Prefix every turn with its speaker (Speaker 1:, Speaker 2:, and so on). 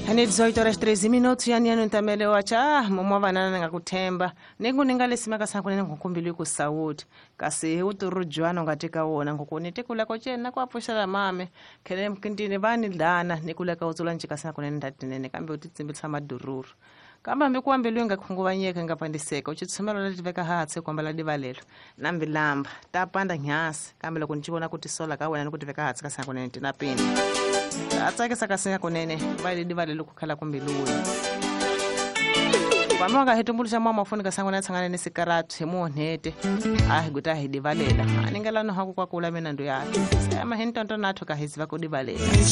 Speaker 1: Ani 18 horas 13 minutos yani ntamele wacha momova nana ngakuthemba ningalesima kasankunene ngokumbili ku Saudi kasi uturujwana ngatika wona ngokuni tikula ko tshena kwaphushala mame khele mkintini bani dlana nikula ka utsula njika sankunene ndatinene kambe utitsimbilisa madururu kamba mbikuambelwe ngakhunguvanyeka ngapandiseka uchitshumelo lativeka hatse kwamba la divalelo nambilamba tapanda nyasi kambe loko nichivona kuti sola ka wena nikutiveka hatse kasankunene tinapini atsake sakasinya kunene vale divalelo kukhala kumbiluyo kwamanga hetumbulisha mwa mafuni kasangu na tsangana nesikaratu hemuonete guta hidivalela aningelano haku kwa kula mina ndo yake sema hintonto natho kahiziva kudivalela